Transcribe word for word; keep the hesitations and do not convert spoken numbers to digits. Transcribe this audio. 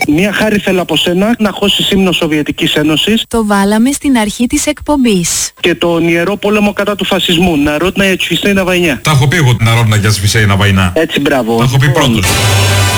Μία χάρη θέλω από σένα, να χώσεις ύμνο Σοβιετικής Ένωσης. Το βάλαμε στην αρχή της εκπομπής. Και τον ιερό πόλεμο κατά του φασισμού. Ναρότνα για Τσφισέινα Βαϊνιά. Τα έχω πει εγώ την Ναρότνα για Τσφισέινα Βαϊνιά. Έτσι, μπράβο. Τα έχω πει πρώτος.